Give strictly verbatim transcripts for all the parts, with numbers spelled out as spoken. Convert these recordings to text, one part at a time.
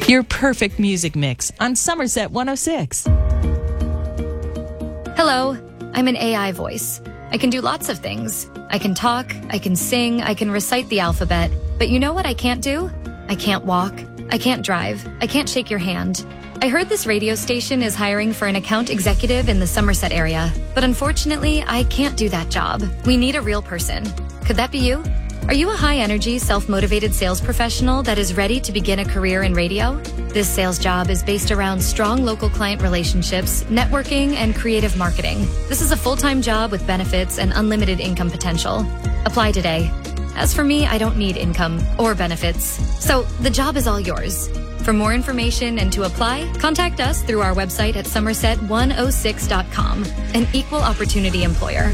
Your perfect music mix on Somerset one oh six. Hello, I'm an A I voice. I can do lots of things. I can talk, I can sing, I can recite the alphabet. But you know what I can't do? I can't walk, I can't drive, I can't shake your hand. I heard this radio station is hiring for an account executive in the Somerset area, but unfortunately, I can't do that job. We need a real person. Could that be you? Are you a high-energy, self-motivated sales professional that is ready to begin a career in radio? This sales job is based around strong local client relationships, networking, and creative marketing. This is a full-time job with benefits and unlimited income potential. Apply today. As for me, I don't need income or benefits. So the job is all yours. For more information and to apply, contact us through our website at somerset one oh six dot com, an equal opportunity employer.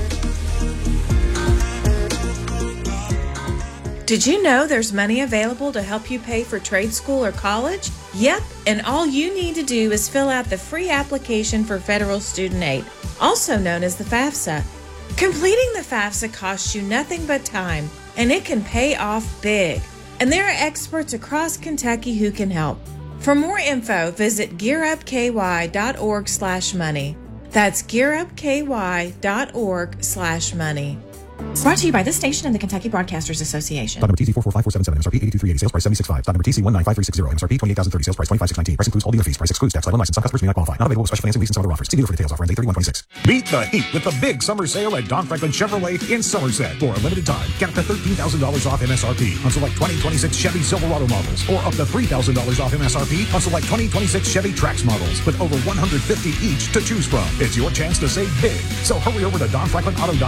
Did you know there's money available to help you pay for trade school or college? Yep, and all you need to do is fill out the free application for federal student aid, also known as the FAFSA. Completing the FAFSA costs you nothing but time, and it can pay off big. And there are experts across Kentucky who can help. For more info, visit gearupky.org slash money. That's gearupky.org slash money. Brought to you by this station and the Kentucky Broadcasters Association. Dot number T C four four five four seven seven, M S R P eighty-two three eighty, sales price seventy-six five. Dot number T C one nine five three six zero, M S R P twenty-eight thousand thirty, sales price twenty-five six nineteen. Price includes all dealer fees. Price excludes tax, title, and license. Some customers may not qualify. Not available with special financing, lease, and some other offers. See dealer for details. Offer end date thirty-one twenty-six. Beat the heat with the big summer sale at Don Franklin Chevrolet in Somerset. For a limited time, get up to thirteen thousand dollars off M S R P on select twenty twenty-six Chevy Silverado models, or up to three thousand dollars off M S R P on select twenty twenty-six Chevy Trax models, with over one hundred fifty each to choose from. It's your chance to save big. So hurry over to Don Franklin Auto.